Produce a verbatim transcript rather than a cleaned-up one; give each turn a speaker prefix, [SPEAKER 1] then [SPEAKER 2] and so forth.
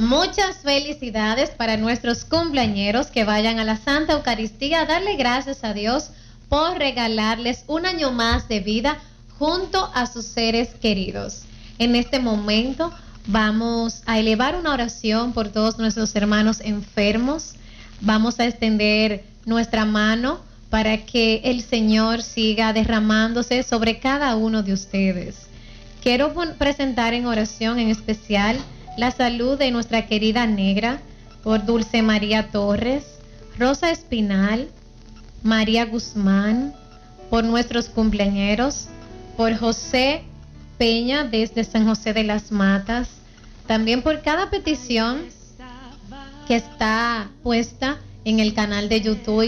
[SPEAKER 1] Muchas felicidades para nuestros cumpleañeros que vayan a la Santa Eucaristía a darle gracias a Dios por regalarles un año más de vida junto a sus seres queridos. En este momento vamos a elevar una oración por todos nuestros hermanos enfermos. Vamos a extender nuestra mano para que el Señor siga derramándose sobre cada uno de ustedes. Quiero presentar en oración en especial la salud de nuestra querida negra por Dulce María Torres, Rosa Espinal, María Guzmán, por nuestros cumpleañeros, por José Peña desde San José de las Matas, también por cada petición que está puesta en el canal de YouTube